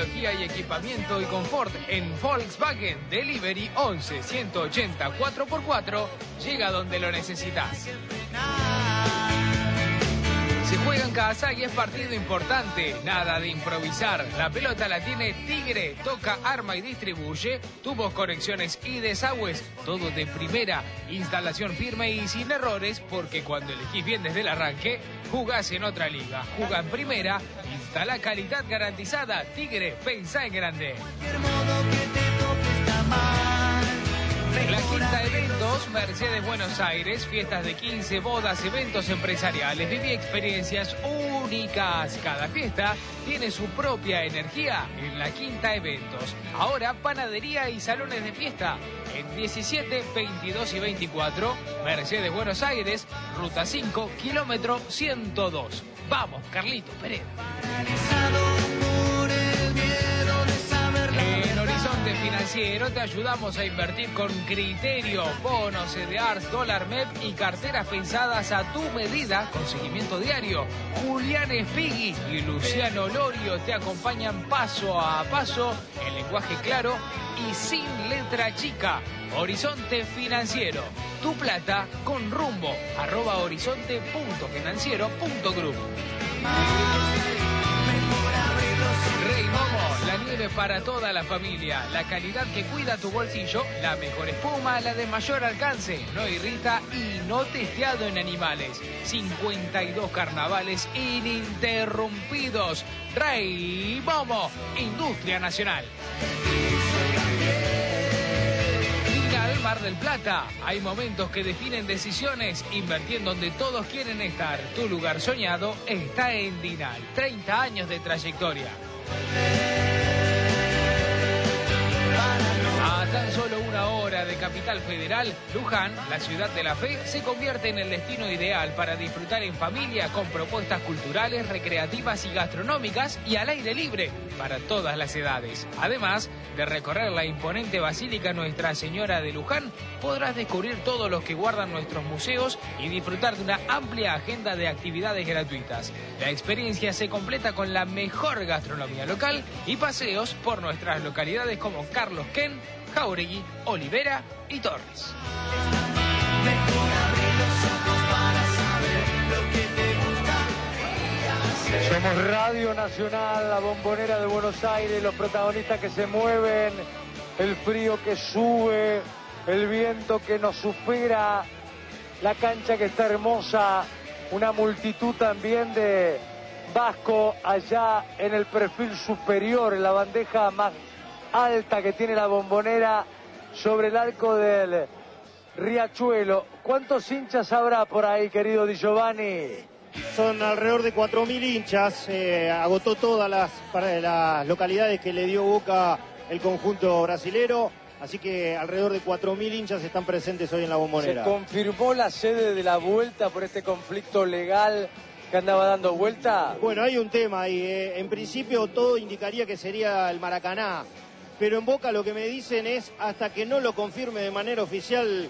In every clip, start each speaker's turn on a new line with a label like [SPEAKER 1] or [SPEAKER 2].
[SPEAKER 1] tecnología y equipamiento y confort en Volkswagen. Delivery 11 180 4x4. Llega donde lo necesitas. Se juega en casa y es partido importante, nada de improvisar. La pelota la tiene Tigre, toca, arma y distribuye. Tubos, conexiones y desagües, todo de primera. Instalación firme y sin errores, porque cuando elegís bien desde el arranque, jugás en otra liga. Jugá en primera, instala calidad garantizada. Tigre, pensá en grande. La Quinta Eventos, Mercedes Buenos Aires, fiestas de 15, bodas, eventos empresariales. Viví experiencias únicas. Cada fiesta tiene su propia energía en la Quinta Eventos. Ahora panadería y salones de fiesta en 17, 22 y 24. Mercedes Buenos Aires, ruta 5, kilómetro 102. Vamos, Carlito Pérez. En Horizonte Financiero te ayudamos a invertir con criterio. Bonos, CDRs, dólar MEP y carteras pensadas a tu medida con seguimiento diario. Julián Espigui y Luciano Lorio te acompañan paso a paso en lenguaje claro y sin letra chica. Horizonte Financiero, tu plata con rumbo. @horizonte.financiero.group. Rey Momo, la nieve para toda la familia, la calidad que cuida tu bolsillo, la mejor espuma, la de mayor alcance, no irrita y no testeado en animales. 52 carnavales ininterrumpidos. Rey Momo, Industria Nacional. Mar del Plata, hay momentos que definen decisiones. Invertir en donde todos quieren estar. Tu lugar soñado está en Dinal. 30 años de trayectoria. A tan solo una hora de Capital Federal, Luján, la ciudad de la fe, se convierte en el destino ideal para disfrutar en familia con propuestas culturales, recreativas y gastronómicas y al aire libre para todas las edades. Además de recorrer la imponente Basílica Nuestra Señora de Luján, podrás descubrir todos los que guardan nuestros museos y disfrutar de una amplia agenda de actividades gratuitas. La experiencia se completa con la mejor gastronomía local y paseos por nuestras localidades como Carlos Ken, Jáuregui, Olivera y Torres.
[SPEAKER 2] Somos Radio Nacional, la Bombonera de Buenos Aires, los protagonistas que se mueven, el frío que sube, el viento que nos supera, la cancha que está hermosa, una multitud también de vasco allá en el perfil superior, en la bandeja más alta que tiene la Bombonera sobre el arco del Riachuelo. ¿Cuántos hinchas habrá por ahí, querido Di Giovanni?
[SPEAKER 3] Son alrededor de 4.000 hinchas, agotó todas las localidades que le dio Boca el conjunto brasilero, así que alrededor de 4.000 hinchas están presentes hoy en la Bombonera.
[SPEAKER 2] ¿Se confirmó la sede de la vuelta por este conflicto legal que andaba dando vuelta?
[SPEAKER 3] Bueno, hay un tema ahí, en principio todo indicaría que sería el Maracaná, pero en Boca lo que me dicen es hasta que no lo confirme de manera oficial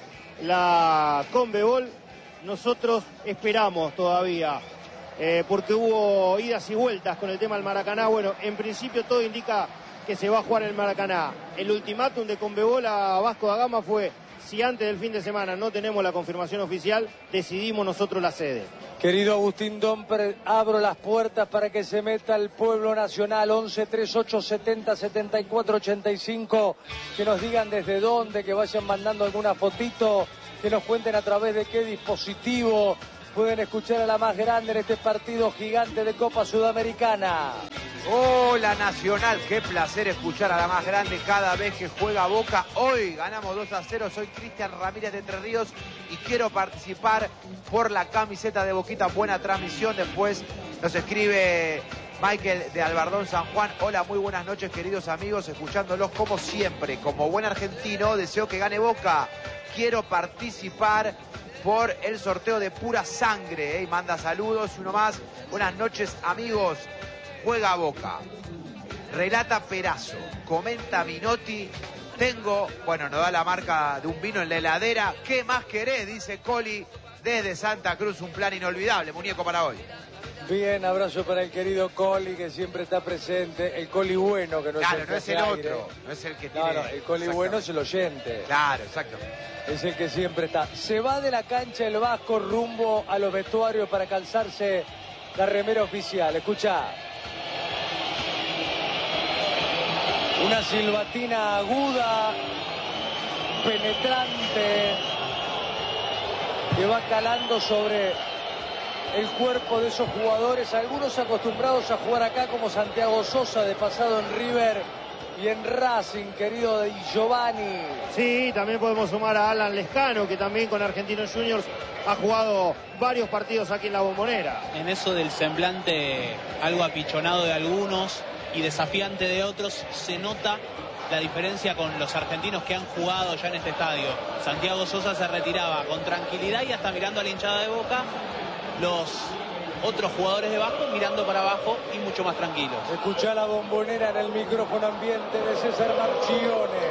[SPEAKER 3] la Conmebol, nosotros esperamos todavía, porque hubo idas y vueltas con el tema del Maracaná. Bueno, en principio todo indica que se va a jugar el Maracaná. El ultimátum de Conmebol a Vasco da Gama fue: si antes del fin de semana no tenemos la confirmación oficial, decidimos nosotros la sede.
[SPEAKER 2] Querido Agustín Domper, abro las puertas para que se meta el pueblo nacional. 11 38 70 74 85. Que nos digan desde dónde, que vayan mandando alguna fotito, que nos cuenten a través de qué dispositivo pueden escuchar a la más grande en este partido gigante de Copa Sudamericana.
[SPEAKER 4] Hola Nacional, qué placer escuchar a la más grande cada vez que juega Boca. Hoy ganamos 2-0, soy Cristian Ramírez de Entre Ríos y quiero participar por la camiseta de Boquita. Buena transmisión. Después nos escribe Michael de Albardón San Juan. Hola, muy buenas noches queridos amigos, escuchándolos como siempre. Como buen argentino deseo que gane Boca. Quiero participar por el sorteo de pura sangre. Y manda saludos, uno más. Buenas noches amigos. Juega Boca. Relata Perazo. Comenta Minotti. Tengo, bueno, nos da la marca de un vino en la heladera. ¿Qué más querés? Dice Coli desde Santa Cruz. Un plan inolvidable, muñeco, para hoy.
[SPEAKER 2] Bien, abrazo para el querido Coli, que siempre está presente. El Coli bueno, que no es el que hace aire.
[SPEAKER 4] No es el que tiene...
[SPEAKER 2] No, el Coli bueno es el oyente.
[SPEAKER 4] Claro, exacto.
[SPEAKER 2] Es el que siempre está. Se va de la cancha el Vasco rumbo a los vestuarios para calzarse la remera oficial. Escucha. Una silbatina aguda, penetrante, que va calando sobre el cuerpo de esos jugadores, algunos acostumbrados a jugar acá como Santiago Sosa, de pasado en River y en Racing, querido Di Giovanni.
[SPEAKER 3] Sí, también podemos sumar a Alan Lescano, que también con Argentinos Juniors ha jugado varios partidos aquí en la Bombonera.
[SPEAKER 5] En eso del semblante algo apichonado de algunos y desafiante de otros, se nota la diferencia con los argentinos que han jugado ya en este estadio. Santiago Sosa se retiraba con tranquilidad y hasta mirando a la hinchada de Boca. Los otros jugadores de Vasco mirando para abajo y mucho más tranquilos.
[SPEAKER 2] Escuchá la Bombonera en el micrófono ambiente de César Marchione.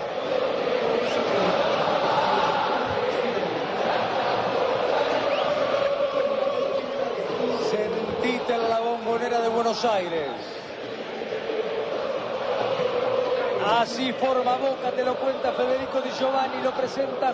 [SPEAKER 2] Sentite en la Bombonera de Buenos Aires. Así forma Boca, te lo cuenta Federico Di Giovanni, lo presenta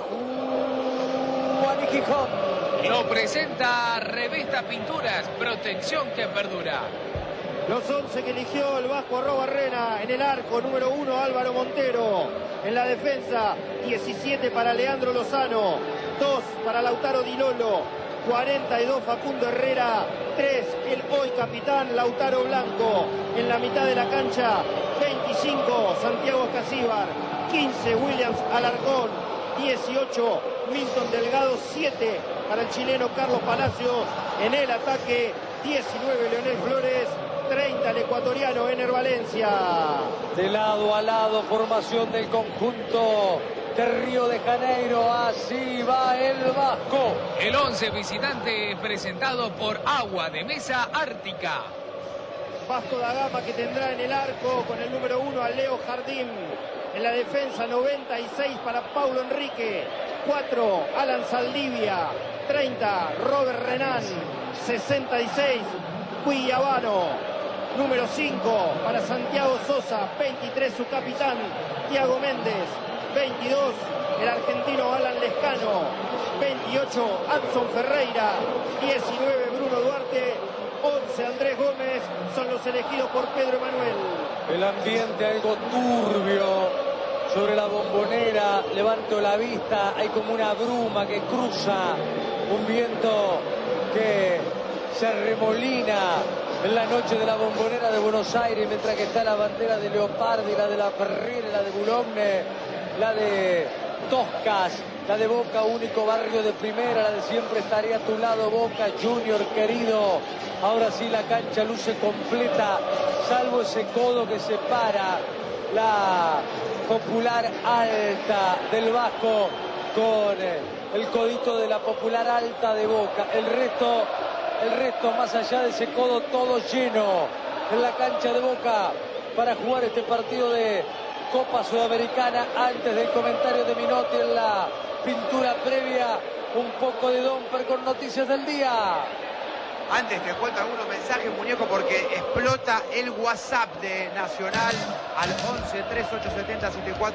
[SPEAKER 2] Juan Gijón.
[SPEAKER 1] Lo presenta Revista Pinturas, protección que perdura.
[SPEAKER 3] Los 11 que eligió el Vasco Arrobarrena. En el arco, número 1, Álvaro Montero. En la defensa, 17 para Leandro Lozano, 2 para Lautaro Di Lolo, 42 Facundo Herrera, 3 el hoy capitán Lautaro Blanco. En la mitad de la cancha, 25 Santiago Escasíbar, 15 Williams Alarcón, 18 Milton Delgado, 7 para el chileno Carlos Palacios. En el ataque, 19 Leonel Flores, 30 el ecuatoriano Ener Valencia.
[SPEAKER 2] De lado a lado, formación del conjunto de Río de Janeiro. Así va el Vasco.
[SPEAKER 1] El 11 visitante presentado por Agua de Mesa Ártica.
[SPEAKER 3] Vasco da Gama, que tendrá en el arco con el número 1 a Leo Jardín. En la defensa, 96 para Paulo Enrique, 4 Alan Saldivia, 30 Robert Renan, 66 Cuiabano, número 5 para Santiago Sosa, 23 su capitán Thiago Méndez, 22 el argentino Alan Lescano, 28 Adson Ferreira, 19 Bruno Duarte, 11 Andrés Gómez, son los elegidos por Pedro Emanuel.
[SPEAKER 2] El ambiente algo turbio sobre la Bombonera. Levanto la vista, hay como una bruma que cruza, un viento que se arremolina en la noche de la Bombonera de Buenos Aires, mientras que está la bandera de Leopardi, la de la Ferriere, la de Boulogne, la de Toscas, la de Boca, único barrio de primera, la de siempre estaré a tu lado, Boca Junior querido. Ahora sí la cancha luce completa, salvo ese codo que separa la Popular Alta del Vasco con el codito de la Popular Alta de Boca. El resto más allá de ese codo, todo lleno en la cancha de Boca para jugar este partido de Copa Sudamericana. Antes del comentario de Minotti en la pintura previa, un poco de Domper con noticias del día.
[SPEAKER 4] Antes te cuento algunos mensajes, muñeco, porque explota el WhatsApp de Nacional al 11 3870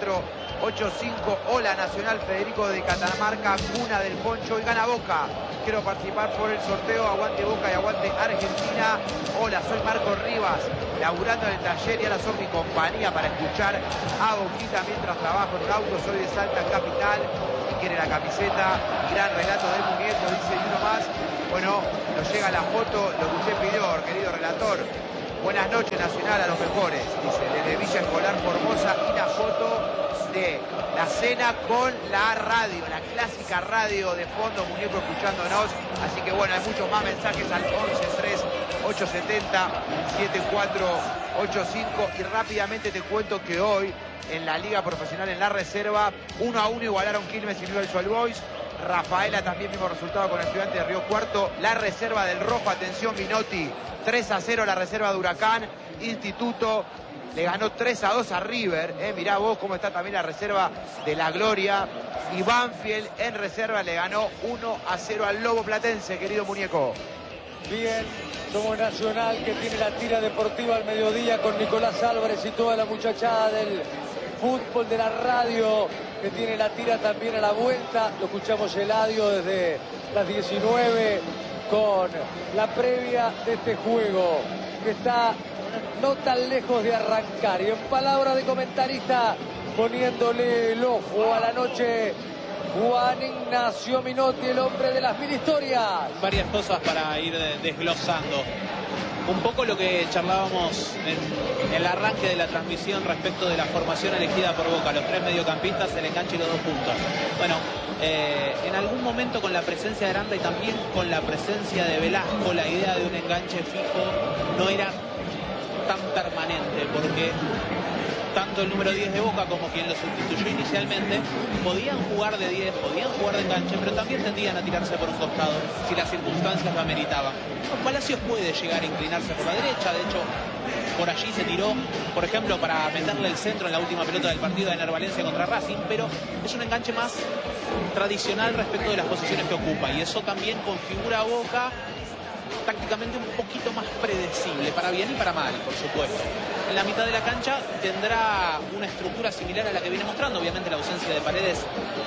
[SPEAKER 4] 7485. Hola Nacional, Federico de Catamarca, cuna del Poncho, y gana Boca. Quiero participar por el sorteo, aguante Boca y aguante Argentina. Hola, soy Marco Rivas, laburando en el taller y ahora son mi compañía para escuchar a Boquita mientras trabajo en un auto. Soy de Salta Capital y quiere la camiseta. Gran relato del muñeco, dice, y uno más. Bueno, nos llega la foto, lo que usted pidió, querido relator. Buenas noches, Nacional, a los mejores, dice, desde Villa Escolar Formosa, y la foto de la cena con la radio, la clásica radio de fondo, muñeco, escuchándonos. Así que bueno, hay muchos más mensajes al 11-3-870-7485. Y rápidamente te cuento que hoy, en la Liga Profesional, en la reserva, 1-1 igualaron Quilmes y Newell's Old Boys. Rafaela también, mismo resultado con el Estudiante de Río Cuarto. La reserva del Rojo, atención Minotti, 3-0 la reserva de Huracán. Instituto le ganó 3-2 a River. Mirá vos cómo está también la reserva de La Gloria. Y Banfield en reserva le ganó 1-0 al Lobo Platense, querido muñeco.
[SPEAKER 2] Bien, Somos Nacional, que tiene la tira deportiva al mediodía con Nicolás Álvarez y toda la muchachada del fútbol de la radio, que tiene la tira también a la vuelta. Lo escuchamos Eladio desde las 19 con la previa de este juego, que está no tan lejos de arrancar. Y en palabra de comentarista, poniéndole el ojo a la noche, Juan Ignacio Minotti, el hombre de las 1000 historias.
[SPEAKER 5] Varias cosas para ir desglosando. Un poco lo que charlábamos en el arranque de la transmisión respecto de la formación elegida por Boca, los 3 mediocampistas, el enganche y los 2 puntos. Bueno, en algún momento con la presencia de Aranda y también con la presencia de Velasco, la idea de un enganche fijo no era tan permanente, porque tanto el número 10 de Boca como quien lo sustituyó inicialmente podían jugar de 10, podían jugar de enganche, pero también tendían a tirarse por un costado si las circunstancias lo ameritaban. Palacios puede llegar a inclinarse por la derecha, de hecho por allí se tiró, por ejemplo, para meterle el centro en la última pelota del partido de Ener Valencia contra Racing, pero es un enganche más tradicional respecto de las posiciones que ocupa, y eso también configura a Boca tácticamente un poquito más predecible, para bien y para mal, por supuesto. En la mitad de la cancha tendrá una estructura similar a la que viene mostrando. Obviamente la ausencia de Paredes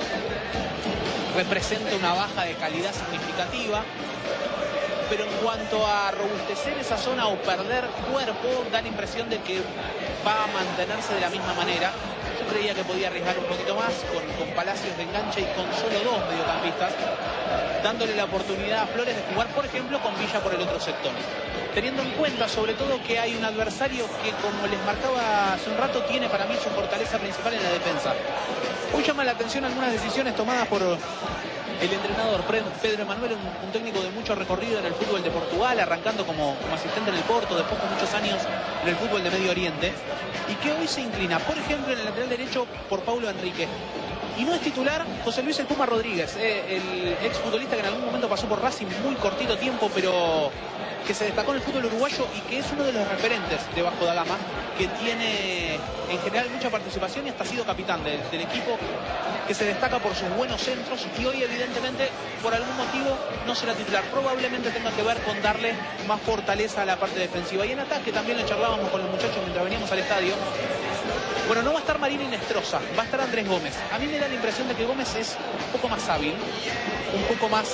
[SPEAKER 5] representa una baja de calidad significativa, pero en cuanto a robustecer esa zona o perder cuerpo, da la impresión de que va a mantenerse de la misma manera. Yo creía que podía arriesgar un poquito más con Palacios de enganche y con solo 2 mediocampistas, dándole la oportunidad a Flores de jugar, por ejemplo, con Villa por el otro sector. Teniendo en cuenta, sobre todo, que hay un adversario que, como les marcaba hace un rato, tiene para mí su fortaleza principal en la defensa. Hoy llama la atención algunas decisiones tomadas por el entrenador Pedro Emanuel, un técnico de mucho recorrido en el fútbol de Portugal, arrancando como asistente en el Porto, después con muchos años en el fútbol de Medio Oriente, y que hoy se inclina, por ejemplo, en el lateral derecho por Paulo Enrique. Y no es titular José Luis El Puma Rodríguez, el exfutbolista que en algún momento pasó por Racing muy cortito tiempo, pero que se destacó en el fútbol uruguayo y que es uno de los referentes de Vasco da Gama, que tiene en general mucha participación y hasta ha sido capitán del equipo, que se destaca por sus buenos centros, y hoy evidentemente por algún motivo no será titular. Probablemente tenga que ver con darle más fortaleza a la parte defensiva. Y en ataque también lo charlábamos con los muchachos mientras veníamos al estadio. Bueno, no va a estar Marini Inestrosa, va a estar Andrés Gómez. A mí me da la impresión de que Gómez es un poco más hábil, un poco más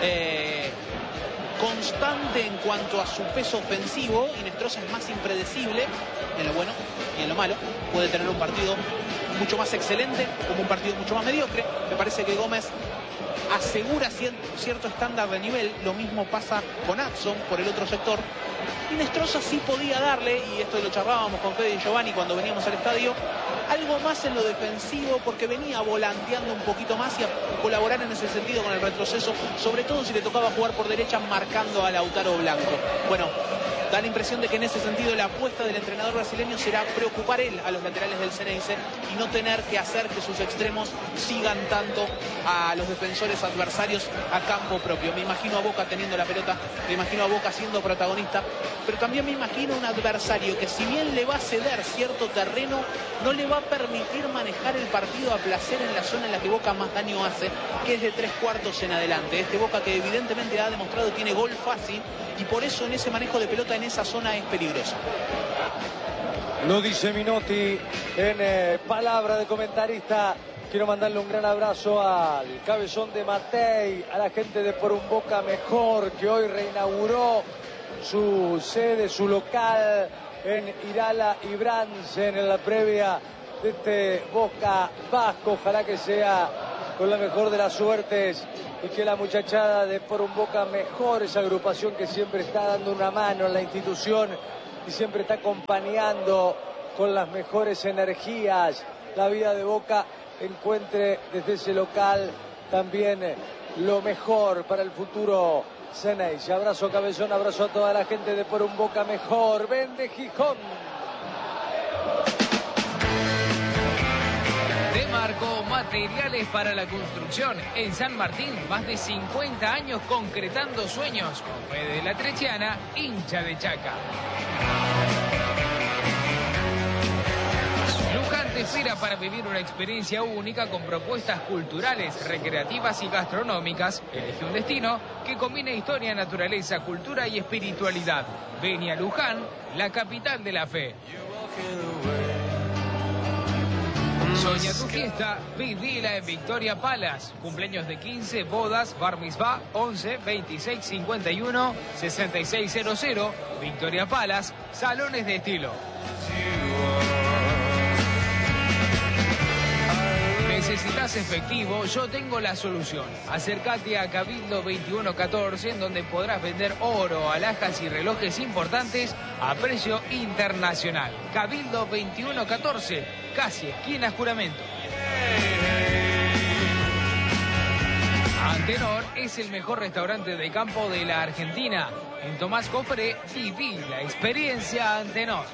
[SPEAKER 5] constante en cuanto a su peso ofensivo. Inestrosa es más impredecible en lo bueno y en lo malo. Puede tener un partido mucho más excelente como un partido mucho más mediocre. Me parece que Gómez asegura cierto estándar de nivel. Lo mismo pasa con Adson por el otro sector. Inestrosa sí podía darle, y esto lo charlábamos con Fede y Giovanni cuando veníamos al estadio, algo más en lo defensivo, porque venía volanteando un poquito más y a colaborar en ese sentido con el retroceso, sobre todo si le tocaba jugar por derecha marcando a Lautaro Blanco. Bueno, da la impresión de que en ese sentido la apuesta del entrenador brasileño será preocupar él a los laterales del Ceneice y no tener que hacer que sus extremos sigan tanto a los defensores adversarios a campo propio. Me imagino a Boca teniendo la pelota, me imagino a Boca siendo protagonista, pero también me imagino un adversario que, si bien le va a ceder cierto terreno, no le va a permitir manejar el partido a placer en la zona en la que Boca más daño hace, que es de 3/4 en adelante. Este Boca que evidentemente ha demostrado tiene gol fácil, y por eso en ese manejo de pelota en esa zona es peligroso.
[SPEAKER 2] Lo dice Minotti en palabra de comentarista. Quiero mandarle un gran abrazo al cabezón de Matei, a la gente de Por un Boca Mejor, que hoy reinauguró su sede, su local en Irala y Bransen, en la previa de este Boca Vasco. Ojalá que sea con la mejor de las suertes y que la muchachada de Por un Boca Mejor, esa agrupación que siempre está dando una mano en la institución y siempre está acompañando con las mejores energías la vida de Boca, encuentre desde ese local también lo mejor para el futuro Ceneice. Abrazo cabezón, abrazo a toda la gente de Por un Boca Mejor. Vende Gijón.
[SPEAKER 1] Demarco, materiales para la construcción. En San Martín, más de 50 años concretando sueños. Con Fede de la Trechiana, hincha de Chaca. Luján te espera hora para vivir una experiencia única con propuestas culturales, recreativas y gastronómicas. Elige un destino que combine historia, naturaleza, cultura y espiritualidad. Ven a Luján, la capital de la fe. Soña tu fiesta, vivila en Victoria Palace. Cumpleaños de 15, bodas, bar mitzvah, 11 26 51 6600. Victoria Palace, salones de estilo. ¿Necesitas efectivo? Yo tengo la solución. Acércate a Cabildo 2114, en donde podrás vender oro, alhajas y relojes importantes a precio internacional. Cabildo 2114, casi esquina Juramento. Antenor es el mejor restaurante de campo de la Argentina. En Tomás Cofré, viví la experiencia Antenor.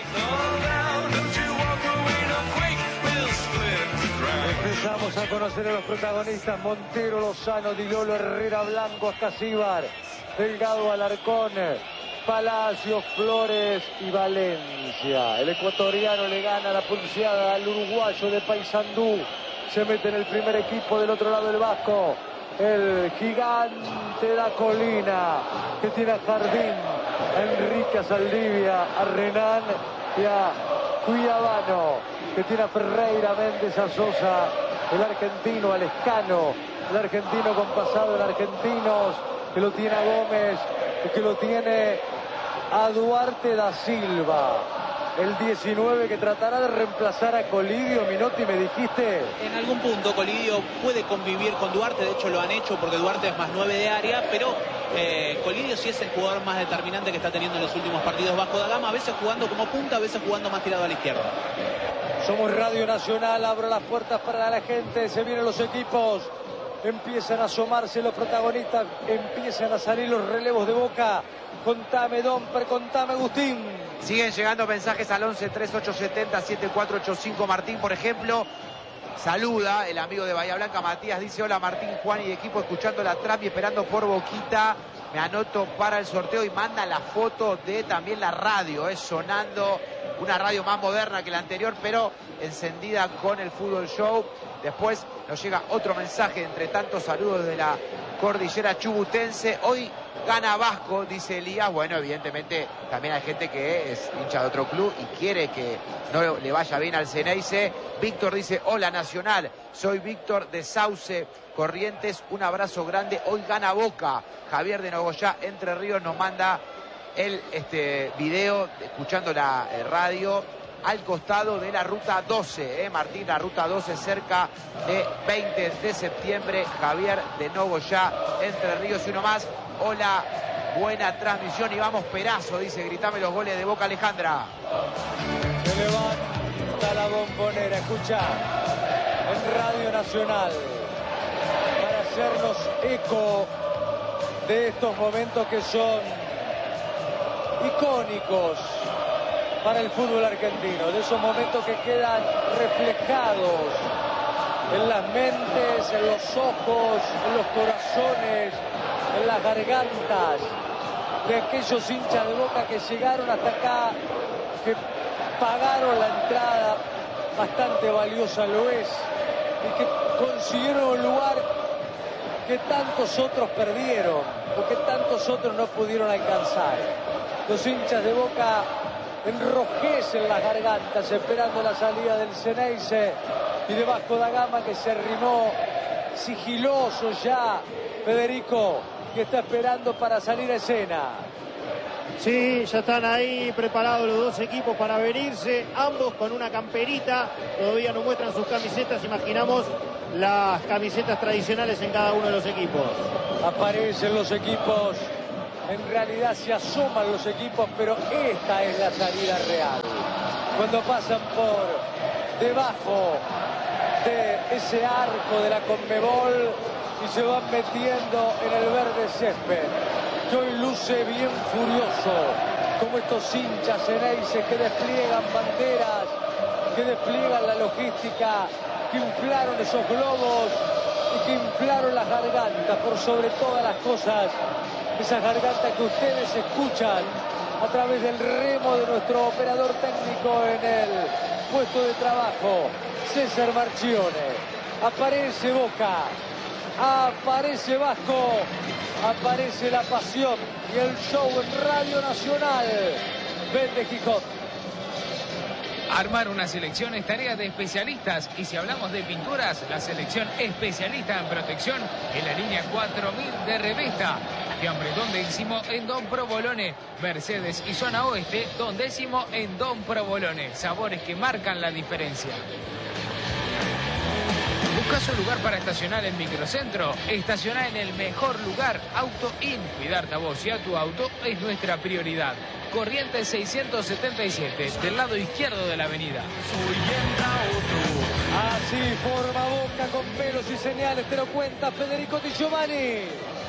[SPEAKER 2] Empezamos a conocer a los protagonistas: Montero, Lozano, Di Lolo, Herrera, Blanco, Ascasíbar, Delgado, Alarcón, Palacios, Flores y Valencia. El ecuatoriano le gana la pulseada al uruguayo de Paysandú. Se mete en el primer equipo del otro lado del Vasco. El gigante de la colina, que tiene a Jardín, a Enrique, a Saldivia, a Renan y a Cuyabano, que tiene a Ferreira, Méndez, a Sosa, el argentino, al Escano, el argentino con pasado en Argentinos, que lo tiene a Gómez, que lo tiene a Duarte da Silva, el 19 que tratará de reemplazar a Colidio. Minotti, me dijiste.
[SPEAKER 5] En algún punto Colidio puede convivir con Duarte, de hecho lo han hecho porque Duarte es más 9 de área, pero Colidio sí es el jugador más determinante que está teniendo en los últimos partidos Vasco da Gama, a veces jugando como punta, a veces jugando más tirado a la izquierda.
[SPEAKER 2] Somos Radio Nacional, abro las puertas para la gente, se vienen los equipos, empiezan a asomarse los protagonistas, empiezan a salir los relevos de Boca. Contame, Domper, contame, Agustín.
[SPEAKER 4] Siguen llegando mensajes al 11 3870 7485. Martín, por ejemplo, saluda el amigo de Bahía Blanca, Matías, dice: hola Martín, Juan y equipo, escuchando la trap y esperando por Boquita. Me anoto para el sorteo, y manda la foto de también la radio, sonando, una radio más moderna que la anterior, pero encendida con el Fútbol Show. Después nos llega otro mensaje, entre tantos saludos de la cordillera chubutense. Hoy gana Vasco, dice Elías. Bueno, evidentemente también hay gente que es hincha de otro club y quiere que no le vaya bien al Ceneice. Víctor dice: hola Nacional, soy Víctor de Sauce, Corrientes, un abrazo grande. Hoy gana Boca. Javier de Nogoyá, Entre Ríos, nos manda el video escuchando la radio al costado de la ruta 12, Martín, la ruta 12, cerca de 20 de septiembre. Javier de Nogoyá, Entre Ríos. Y uno más: hola, buena transmisión y vamos Perazo, dice, gritame los goles de Boca, Alejandra.
[SPEAKER 2] Se levanta la Bombonera, escucha, en Radio Nacional, para hacernos eco de estos momentos que son icónicos para el fútbol argentino, de esos momentos que quedan reflejados en las mentes, en los ojos, en los corazones, en las gargantas de aquellos hinchas de Boca que llegaron hasta acá, que pagaron la entrada, bastante valiosa lo es, y que consiguieron un lugar que tantos otros perdieron, o que tantos otros no pudieron alcanzar. Los hinchas de Boca enrojecen las gargantas esperando la salida del Ceneice y de Vasco da Gama, que se arrimó sigiloso ya, Federico, que está esperando para salir a escena.
[SPEAKER 3] Sí, ya están ahí preparados los dos equipos para venirse, ambos con una camperita, todavía no muestran sus camisetas, imaginamos las camisetas tradicionales en cada uno de los equipos.
[SPEAKER 2] Aparecen los equipos, en realidad se asoman los equipos, pero esta es la salida real. Cuando pasan por debajo de ese arco de la Conmebol y se van metiendo en el verde césped, que hoy luce bien furioso, como estos hinchas ceneices que despliegan banderas, que despliegan la logística, que inflaron esos globos y que inflaron las gargantas, por sobre todas las cosas, esas gargantas que ustedes escuchan a través del remo de nuestro operador técnico en el puesto de trabajo. César Marchione. Aparece Boca. Aparece Vasco. Aparece la pasión y el show en Radio Nacional. Vende Gijón.
[SPEAKER 1] Armar una selección es tarea de especialistas y si hablamos de pinturas, la selección especialista en protección en la línea 4000 de Revesta. Fiambredón décimo en Don Provolone. Mercedes y zona oeste, Don décimo en Don Provolone. Sabores que marcan la diferencia. ¿Buscas un lugar para estacionar en Microcentro? Estaciona en el mejor lugar, Auto In. Cuidarte a vos y a tu auto es nuestra prioridad. Corrientes 677, del lado izquierdo de la avenida.
[SPEAKER 2] Así forma Boca con pelos y señales, te lo cuenta Federico Di Giovanni.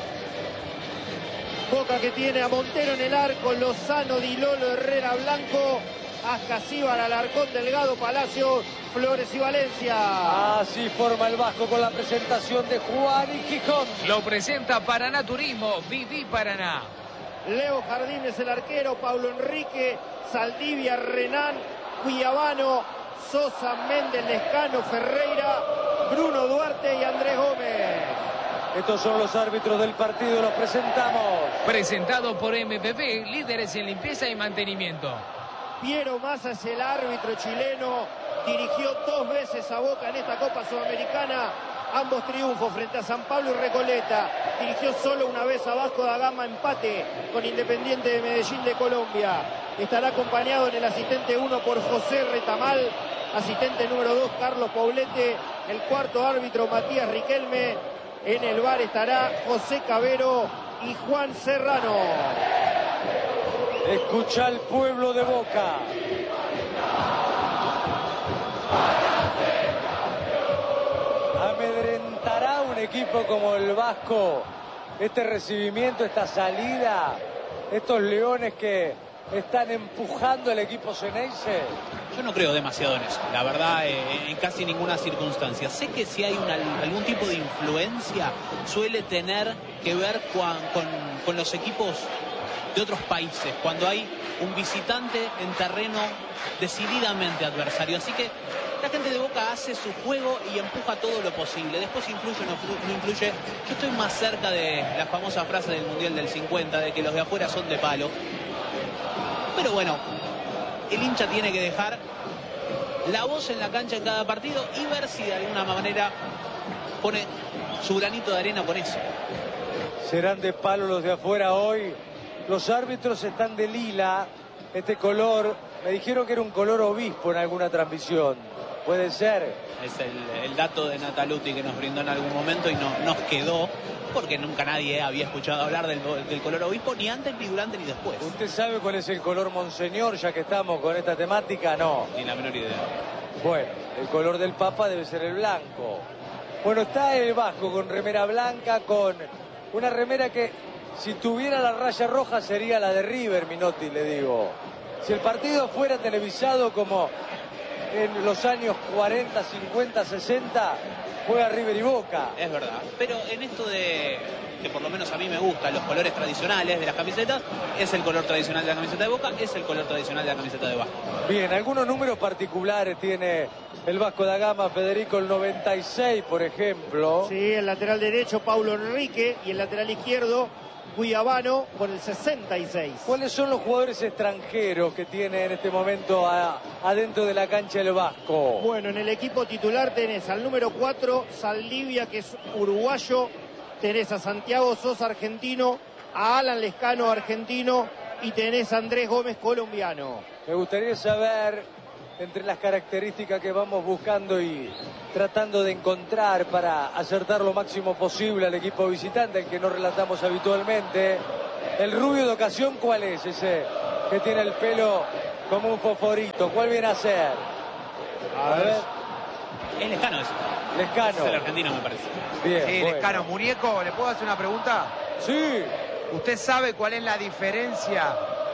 [SPEAKER 3] Boca que tiene a Montero en el arco, Lozano, Di Lolo, Herrera, Blanco, Ascasíbar, Alarcón, Delgado, Palacio, Flores y Valencia.
[SPEAKER 2] Así forma el Vasco con la presentación de Juan y Gijón.
[SPEAKER 1] Lo presenta Paraná Turismo, Viví Paraná.
[SPEAKER 3] Leo Jardín es el arquero, Paulo Enrique, Saldivia, Renán, Cuiabano, Sosa, Méndez, Lescano, Ferreira, Bruno Duarte y Andrés Gómez.
[SPEAKER 2] Estos son los árbitros del partido, los presentamos.
[SPEAKER 1] Presentado por MPP, líderes en limpieza y mantenimiento.
[SPEAKER 3] Piero Massa es el árbitro chileno, dirigió 2 veces a Boca en esta Copa Sudamericana, ambos triunfos frente a San Pablo y Recoleta. Dirigió solo una vez a Vasco da Gama, empate con Independiente de Medellín de Colombia. Estará acompañado en el asistente 1 por José Retamal, asistente número 2 Carlos Poblete, el cuarto árbitro Matías Riquelme, en el VAR estará José Cabero y Juan Serrano.
[SPEAKER 2] Escucha al pueblo de Boca. ¿Amedrentará un equipo como el Vasco este recibimiento, esta salida, estos leones que están empujando al equipo Ceneice?
[SPEAKER 5] Yo no creo demasiado en eso, la verdad, en casi ninguna circunstancia. Sé que si hay algún tipo de influencia suele tener que ver con los equipos de otros países, cuando hay un visitante en terreno decididamente adversario. Así que la gente de Boca hace su juego y empuja todo lo posible. Después influye o no influye. Yo estoy más cerca de la famosa frase del Mundial del 50, de que los de afuera son de palo. Pero bueno, el hincha tiene que dejar la voz en la cancha en cada partido y ver si de alguna manera pone su granito de arena con eso.
[SPEAKER 2] Serán de palo los de afuera hoy. Los árbitros están de lila, este color, me dijeron que era un color obispo en alguna transmisión, puede ser.
[SPEAKER 5] Es el dato de Nataluti que nos brindó en algún momento y nos quedó, porque nunca nadie había escuchado hablar del color obispo, ni antes, ni durante, ni después.
[SPEAKER 2] ¿Usted sabe cuál es el color monseñor, ya que estamos con esta temática? No.
[SPEAKER 5] Ni la menor idea.
[SPEAKER 2] Bueno, el color del Papa debe ser el blanco. Bueno, está el Vasco con remera blanca, con una remera que si tuviera la raya roja sería la de River, Minotti, le digo. Si el partido fuera televisado como en los años 40, 50, 60, juega River y Boca.
[SPEAKER 5] Es verdad, pero en esto de que por lo menos a mí me gustan los colores tradicionales de las camisetas, es el color tradicional de la camiseta de Boca, es el color tradicional de la camiseta de Vasco.
[SPEAKER 2] Bien, algunos números particulares tiene el Vasco da Gama, Federico, el 96, por ejemplo.
[SPEAKER 3] Sí, el lateral derecho Paulo Enrique y el lateral izquierdo Cuiabano con el 66.
[SPEAKER 2] ¿Cuáles son los jugadores extranjeros que tiene en este momento adentro de la cancha el Vasco?
[SPEAKER 3] Bueno, en el equipo titular tenés al número 4, Saldivia, que es uruguayo, tenés a Santiago Sosa, argentino, a Alan Lescano, argentino, y tenés a Andrés Gómez, colombiano.
[SPEAKER 2] Me gustaría saber, entre las características que vamos buscando y tratando de encontrar para acertar lo máximo posible al equipo visitante, el que no relatamos habitualmente, el rubio de ocasión, ¿cuál es ese que tiene el pelo como un fosforito? ¿Cuál viene a ser?
[SPEAKER 3] A ver.
[SPEAKER 5] Es Lescano ese.
[SPEAKER 2] Lescano.
[SPEAKER 5] Es el argentino, me parece.
[SPEAKER 2] Bien,
[SPEAKER 4] Sí,
[SPEAKER 2] bueno.
[SPEAKER 4] Lescano. Muñeco, ¿le puedo hacer una pregunta?
[SPEAKER 2] Sí.
[SPEAKER 4] ¿Usted sabe cuál es la diferencia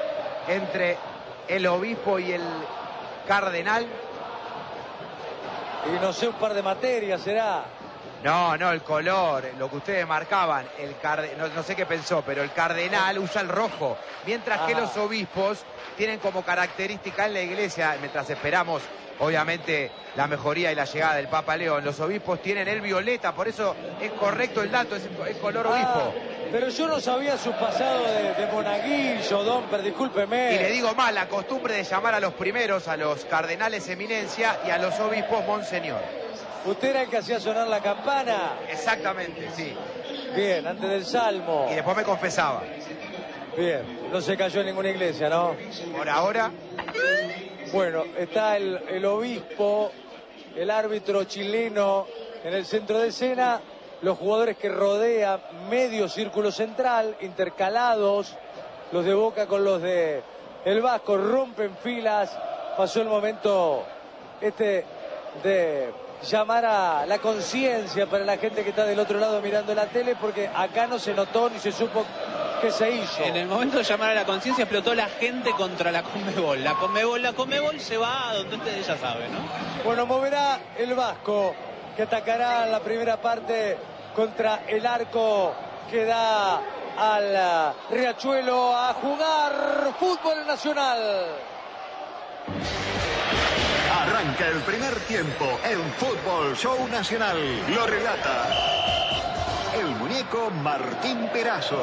[SPEAKER 4] entre el obispo y el cardenal?
[SPEAKER 2] Y no sé, un par de materias será.
[SPEAKER 4] No, el color, lo que ustedes marcaban, no sé qué pensó, pero el cardenal usa el rojo, mientras que los obispos tienen como característica en la iglesia, mientras esperamos obviamente la mejoría y la llegada del Papa León, los obispos tienen el violeta, por eso es correcto el dato, es el color obispo.
[SPEAKER 2] Pero yo no sabía su pasado de monaguillo, Domper, discúlpeme.
[SPEAKER 4] Y le digo más, la costumbre de llamar a los primeros, a los cardenales eminencia y a los obispos monseñor.
[SPEAKER 2] ¿Usted era el que hacía sonar la campana?
[SPEAKER 4] Exactamente, sí.
[SPEAKER 2] Bien, antes del salmo.
[SPEAKER 4] Y después me confesaba.
[SPEAKER 2] Bien, no se cayó en ninguna iglesia, ¿no?
[SPEAKER 4] Por ahora.
[SPEAKER 2] Bueno, está el obispo, el árbitro chileno en el centro de escena, los jugadores que rodean medio círculo central, intercalados, los de Boca con los de el Vasco, rompen filas. Pasó el momento de llamar a la conciencia para la gente que está del otro lado mirando la tele, porque acá no se notó ni se supo qué se hizo.
[SPEAKER 5] En el momento de llamar a la conciencia explotó la gente contra la Conmebol. La Conmebol se va a donde ustedes ya saben, ¿no?
[SPEAKER 2] Bueno, moverá el Vasco, que atacará en la primera parte contra el arco que da al Riachuelo a jugar fútbol nacional.
[SPEAKER 6] Arranca el primer tiempo en Fútbol Show Nacional. Lo relata el muñeco Martín Perazo.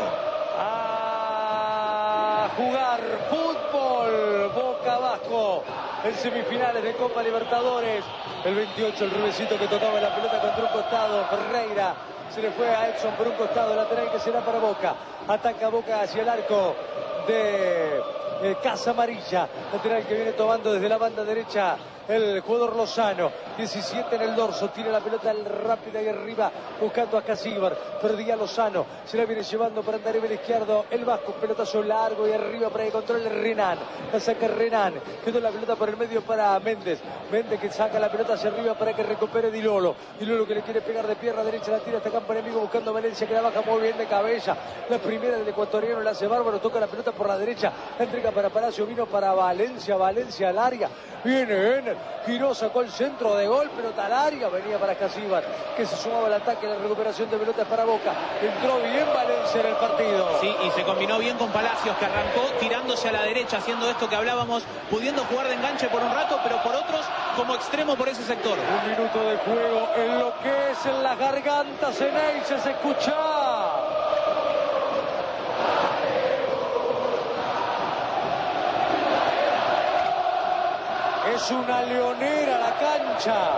[SPEAKER 2] A jugar fútbol, Boca Vasco en semifinales de Copa Libertadores. El 28, el rubecito que tocaba la pelota contra un costado, Ferreira. Se le fue a Edson por un costado, lateral que será para Boca. Ataca Boca hacia el arco de Casa Amarilla, lateral que viene tomando desde la banda derecha el jugador Lozano, 17 en el dorso, tira la pelota rápida y arriba buscando a Casíbar, perdía Lozano, se la viene llevando para andar en el izquierdo, el Vasco, pelotazo largo y arriba para que controle Renan, la saca Renan, quedó la pelota por el medio para Méndez que saca la pelota hacia arriba para que recupere Di Lolo que le quiere pegar de pierna derecha, la tira hasta campo enemigo buscando a Valencia que la baja muy bien de cabeza, la primera del ecuatoriano la hace bárbaro, toca la pelota por la derecha, la entrega para Palacio, vino para Valencia al área, viene Ener, giró, sacó el centro de gol, pelota al área, venía para Casíbar, que se sumaba al ataque, la recuperación de pelotas para Boca, entró bien Valencia en el partido.
[SPEAKER 5] Sí, y se combinó bien con Palacios, que arrancó tirándose a la derecha, haciendo esto que hablábamos, pudiendo jugar de enganche por un rato, pero por otros como extremo por ese sector.
[SPEAKER 2] Un minuto de juego, en lo que es en las gargantas, en Eixe se escucha. Es una leonera la cancha,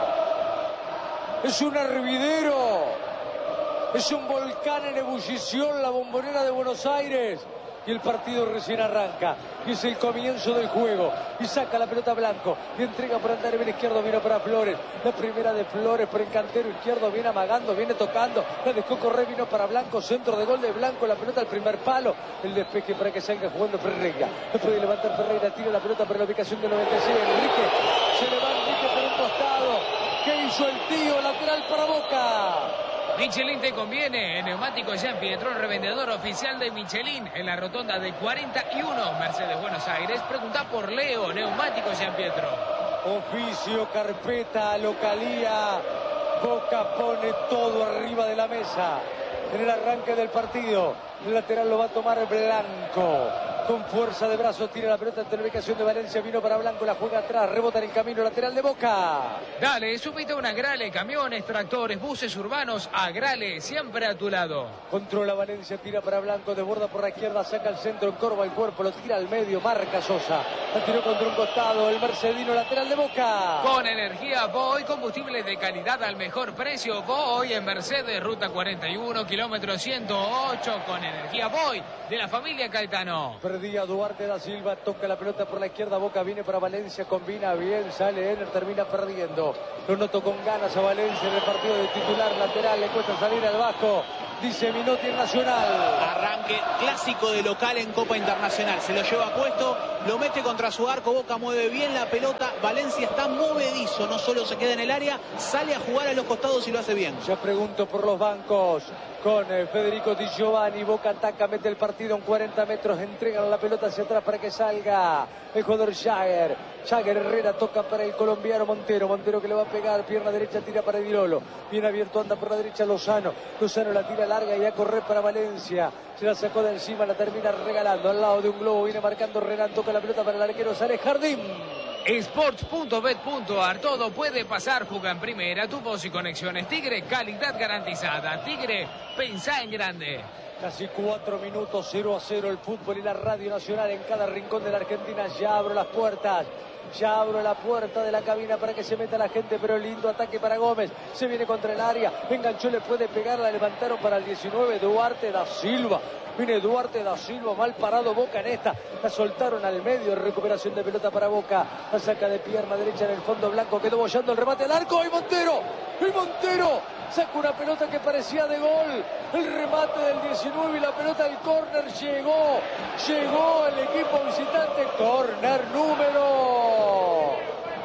[SPEAKER 2] es un hervidero, es un volcán en ebullición la Bombonera de Buenos Aires y el partido recién arranca y es el comienzo del juego y saca la pelota Blanco y entrega por andar en el izquierdo, mira para Flores, la primera de Flores por el cantero izquierdo, viene amagando, viene tocando, la dejó correr, vino para Blanco, centro de gol de Blanco, la pelota al primer palo, el despeje para que salga jugando Ferreira, no puede levantar Ferreira, tira la pelota para la ubicación del 96, Enrique, se le va Enrique por un costado, ¿qué hizo el tío? Lateral para Boca.
[SPEAKER 1] Michelin te conviene. Neumático Jean Pietro, revendedor oficial de Michelin en la rotonda de 41 Mercedes Buenos Aires. Pregunta por Leo, Neumático Jean Pietro.
[SPEAKER 2] Oficio, carpeta, localía. Boca pone todo arriba de la mesa. En el arranque del partido, el lateral lo va a tomar Blanco. Con fuerza de brazo tira la pelota ante la ubicación de Valencia, vino para Blanco, la juega atrás, rebota en el camino lateral de Boca.
[SPEAKER 1] Dale, subite a una Agrale, camiones, tractores, buses urbanos, Agrale, siempre a tu lado.
[SPEAKER 2] Controla Valencia, tira para Blanco, desborda por la izquierda, saca el centro, encorva el cuerpo, lo tira al medio, marca Sosa. La tiró contra un costado, el mercedino lateral de Boca.
[SPEAKER 1] Con energía Voy, combustible de calidad al mejor precio, Voy en Mercedes, ruta 41, kilómetro 108, con energía Voy, de la familia Caetano.
[SPEAKER 2] Perdía Duarte da Silva, toca la pelota por la izquierda, Boca viene para Valencia, combina bien, sale Ener, termina perdiendo. Lo noto con ganas a Valencia en el partido de titular lateral, le cuesta salir al Vasco, dice Minotti en Nacional.
[SPEAKER 5] Arranque clásico de local en Copa Internacional, se lo lleva puesto, lo mete contra su arco, Boca mueve bien la pelota, Valencia está movedizo, no solo se queda en el área, sale a jugar a los costados y lo hace bien.
[SPEAKER 2] Ya pregunto por los bancos con Federico Di Giovanni, Boca ataca, mete el partido en 40 metros, entrega regalan la pelota hacia atrás para que salga el jugador Jagger. Jagger, Herrera toca para el colombiano Montero. Montero que le va a pegar, pierna derecha, tira para Dirolo. Bien abierto, anda por la derecha Lozano. Lozano la tira larga y a correr para Valencia. Se la sacó de encima, la termina regalando al lado de un globo. Viene marcando Renan, toca la pelota para el arquero, sale Jardín.
[SPEAKER 1] Sports.bet.ar, todo puede pasar, juega en primera, tu voz y conexiones Tigre, calidad garantizada. Tigre, pensá en grande.
[SPEAKER 2] Casi 4 minutos, 0-0 el fútbol y la Radio Nacional en cada rincón de la Argentina. Ya abro las puertas. Ya abro la puerta de la cabina para que se meta la gente, pero lindo ataque para Gómez. Se viene contra el área, enganchó, le puede pegar, la levantaron para el 19, Duarte da Silva. Viene Duarte da Silva, mal parado Boca en esta. La soltaron al medio, recuperación de pelota para Boca. La saca de pierna derecha en el fondo blanco, quedó bollando el remate al arco. ¡Y Montero! ¡Y Montero! Saca una pelota que parecía de gol. El remate del 19 y la pelota del córner llegó. Llegó el equipo visitante. Córner número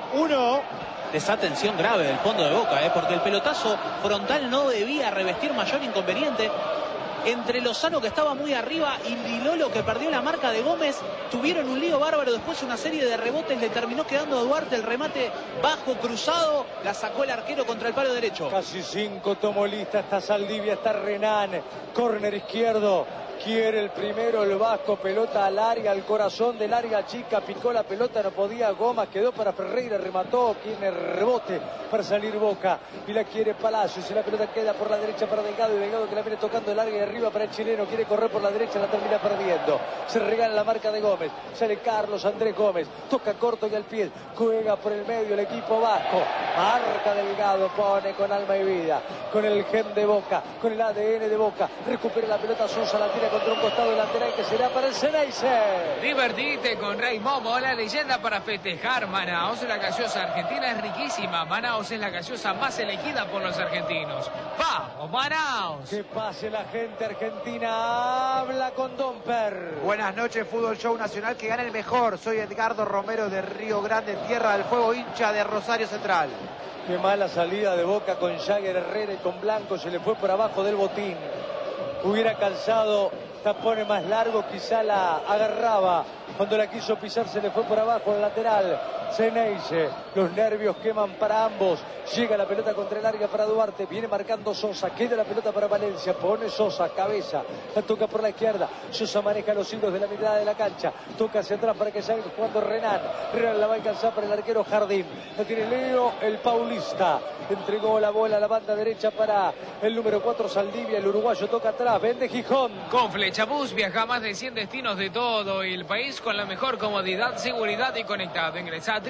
[SPEAKER 2] 1.
[SPEAKER 5] Desatención grave del fondo de Boca, porque el pelotazo frontal no debía revestir mayor inconveniente. Entre Lozano, que estaba muy arriba, y Dilolo, que perdió la marca de Gómez, tuvieron un lío bárbaro. Después una serie de rebotes, le terminó quedando a Duarte el remate bajo, cruzado, la sacó el arquero contra el palo derecho.
[SPEAKER 2] Casi 5 tomó lista, está Saldivia, está Renan, córner izquierdo. Quiere el primero el Vasco, pelota al área, al corazón del área chica, picó la pelota, no podía Gómez, quedó para Ferreira, remató, tiene rebote para salir Boca, y la quiere Palacios, y la pelota queda por la derecha para Delgado, y Delgado que la viene tocando el área y arriba para el chileno, quiere correr por la derecha, la termina perdiendo, se regala la marca de Gómez, sale Carlos Andrés Gómez, toca corto y al pie, juega por el medio el equipo vasco, marca Delgado, pone con alma y vida, con el gen de Boca, con el ADN de Boca, recupera la pelota Sosa, la tira contra un costado lateral que será para el Ceneice.
[SPEAKER 1] Divertite con Rey Momo, la leyenda para festejar. Manaos, la gaseosa argentina es riquísima. Manaos es la gaseosa más elegida por los argentinos. ¡Vamos, Manaos!
[SPEAKER 2] Que pase la gente argentina, habla con Domper.
[SPEAKER 4] Buenas noches, Fútbol Show Nacional, que gana el mejor. Soy Edgardo Romero de Río Grande, Tierra del Fuego, hincha de Rosario Central.
[SPEAKER 2] Qué mala salida de Boca con Jagger, Herrera y con Blanco, se le fue por abajo del botín. Hubiera calzado tapones más largos, quizá la agarraba. Cuando la quiso pisar se le fue por abajo el lateral. Ceneice, los nervios queman para ambos. Llega la pelota contra el área para Duarte, viene marcando Sosa, queda la pelota para Valencia, pone Sosa, cabeza, la toca por la izquierda. Sosa maneja los hilos de la mitad de la cancha, toca hacia atrás para que salga jugando Renan. Renan la va a alcanzar para el arquero Jardín. La tiene Leo, el paulista. Entregó la bola a la banda derecha para el número 4 Saldivia, el uruguayo toca atrás, vende Gijón.
[SPEAKER 1] Con Flechabús viaja a más de 100 destinos de todo el país con la mejor comodidad, seguridad y conectado. Ingresa a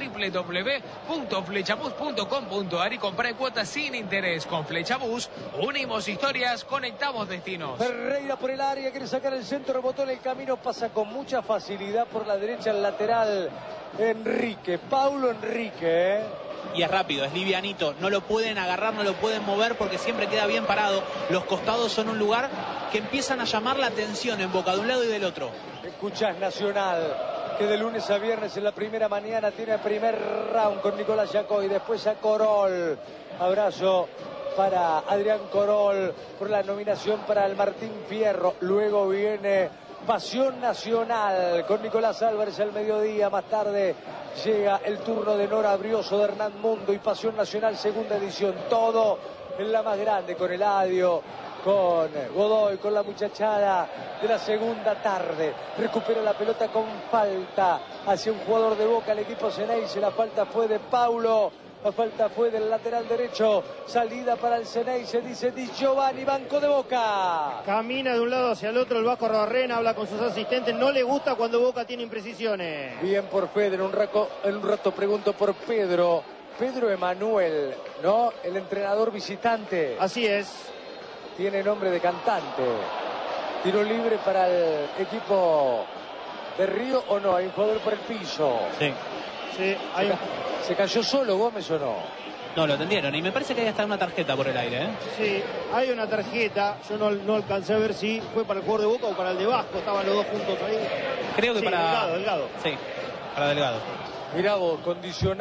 [SPEAKER 1] www.flechabús.com.ar y compra en cuotas sin interés. Con Flechabús unimos historias, conectamos destinos.
[SPEAKER 2] Ferreira por el área, quiere sacar el centro, rebotó en el camino, pasa con mucha facilidad por la derecha el lateral Enrique, Paulo Enrique.
[SPEAKER 5] Y es rápido, es livianito, no lo pueden agarrar, no lo pueden mover porque siempre queda bien parado. Los costados son un lugar que empiezan a llamar la atención en Boca de un lado y del otro.
[SPEAKER 2] Escuchás Nacional, que de lunes a viernes en la primera mañana tiene el primer round con Nicolás Yacó y después a Corol. Abrazo para Adrián Corol por la nominación para el Martín Fierro. Luego viene Pasión Nacional con Nicolás Álvarez al mediodía. Más tarde llega el turno de Nora Brioso, de Hernán Mundo y Pasión Nacional segunda edición. Todo en la más grande con Eladio, con Godoy, con la muchachada de la segunda tarde. Recupera la pelota con falta hacia un jugador de Boca, el equipo Ceneice. La falta fue de Paulo, la falta fue del lateral derecho. Salida para el Ceneice, dice Di Giovanni, banco de Boca.
[SPEAKER 3] Camina de un lado hacia el otro el Vasco Arbarrena, habla con sus asistentes. No le gusta cuando Boca tiene imprecisiones.
[SPEAKER 2] Bien por Fede, en un rato pregunto por Pedro Emanuel, ¿no? El entrenador visitante.
[SPEAKER 3] Así es.
[SPEAKER 2] Tiene nombre de cantante. Tiro libre para el equipo de Río, ¿o no? Hay un jugador por el piso.
[SPEAKER 5] Sí.
[SPEAKER 3] Sí,
[SPEAKER 2] ¿Se cayó solo Gómez o no?
[SPEAKER 5] No, lo atendieron y me parece que hay hasta una tarjeta por el aire, ¿eh?
[SPEAKER 3] Sí, hay una tarjeta. Yo no alcancé a ver si fue para el jugador de Boca o para el de Vasco. Estaban los dos juntos ahí.
[SPEAKER 5] Creo que
[SPEAKER 3] sí,
[SPEAKER 5] para...
[SPEAKER 3] Delgado.
[SPEAKER 5] Sí, para Delgado.
[SPEAKER 2] Mirá vos, condicionado.